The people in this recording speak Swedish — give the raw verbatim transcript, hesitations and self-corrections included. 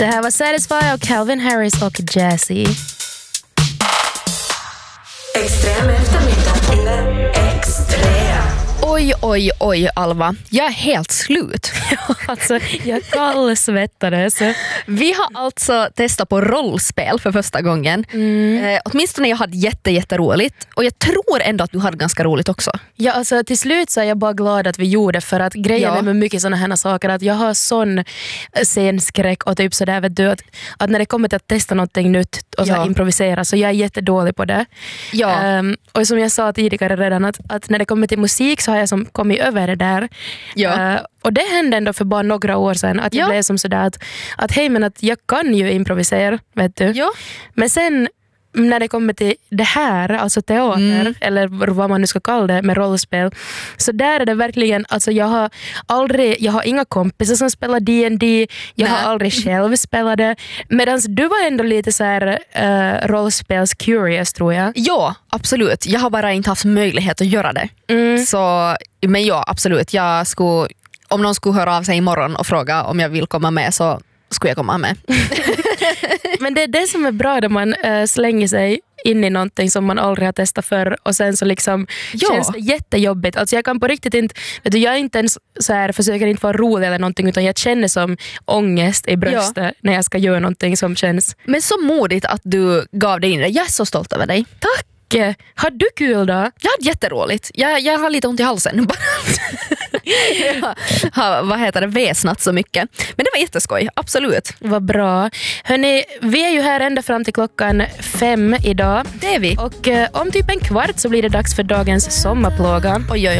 Det här var Satisfy och Calvin Harris och Jazzy. Extrem eftermiddag eller extrem. Oj, oj, oj, Alva. Jag är helt slut. Alltså, jag kallsvettades. Vi har alltså testat på rollspel för första gången. Mm. Eh, åtminstone jag hade jätte, jätteroligt. Och jag tror ändå att du hade ganska roligt också. Ja, alltså till slut så är jag bara glad att vi gjorde, för att grejen Ja. är med mycket sådana här saker att jag har sån scenskräck och typ sådär, vet du, att, att när det kommer till att testa någonting nytt och så Ja. improvisera, så jag är jättedålig på det. Ja. Um, och som jag sa tidigare redan, att, att när det kommer till musik så har jag som kommit över det där. Ja. Uh, och det hände ändå för bara några år sedan att jag Ja. blev som sådär att, att hej, men att jag kan ju improvisera, vet du. Ja. Men sen när det kommer till det här, alltså teater, Mm. eller vad man nu ska kalla det med rollspel, så där är det verkligen, alltså jag har aldrig, jag har inga kompisar som spelar D and D, jag Nej. har aldrig själv spelat det, medan du var ändå lite så här uh, rollspels curious, tror jag. Ja, absolut. Jag har bara inte haft möjlighet att göra det. Mm. Så, men ja, absolut. Jag skulle, om någon skulle höra av sig imorgon och fråga om jag vill komma med, så skulle jag komma med. Men det är det som är bra när man uh, slänger sig in i någonting som man aldrig har testat förr och sen så liksom Ja. känns det jättejobbigt. Alltså jag kan på riktigt inte, vet du, jag är inte ens så här, försöker inte vara rolig eller någonting, utan jag känner som ångest i bröstet när jag ska göra någonting som känns. Men så modigt att du gav dig in det. Jag är så stolt över dig. Tack! Har du kul då? Jag hade jätteroligt. Jag, jag har lite ont i halsen. Jag har, vad heter det, väsnat så mycket. Men det var jätteskoj, absolut. Vad bra. Hörrni, vi är ju här ända fram till klockan fem idag. Det är vi. Och eh, om typ en kvart så blir det dags för dagens sommarplåga. Oj, oj,